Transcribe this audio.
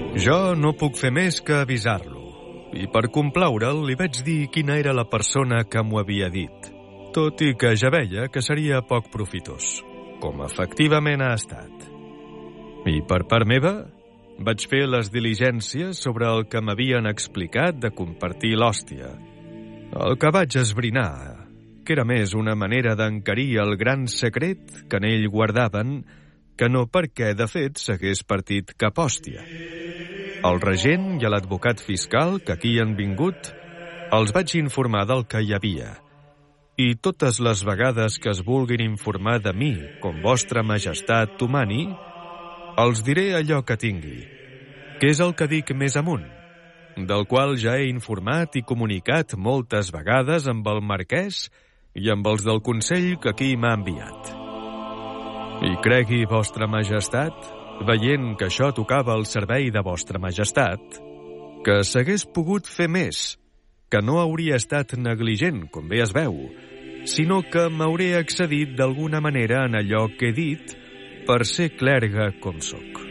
Jo no puc fer més que avisar-lo, i per complaure'l li vaig dir quina era la persona que m'ho havia dit, tot i que ja veia que seria poc profitós, com efectivament ha estat. I per part meva, vaig fer les diligències sobre el que m'havien explicat de compartir l'hòstia. El que vaig esbrinar, que era més una manera d'encarir el gran secret que en ell guardaven, que no perquè, de fet, s'hagués partit cap hòstia. El regent i l'advocat fiscal que aquí han vingut els vaig informar del que hi havia. I totes les vegades que es vulguin informar de mi, com vostra majestat ho mani, els diré allò que tingui, que és el que dic més amunt, del qual ja he informat i comunicat moltes vegades amb el marquès i amb els del Consell que aquí m'ha enviat. I cregui vostra majestat, veient que això tocava al servei de vostra majestat, que s'hagués pogut fer més, que no hauria estat negligent, com bé es veu, sinó que m'hauré excedit d'alguna manera en allò que he dit per ser clergue com sóc.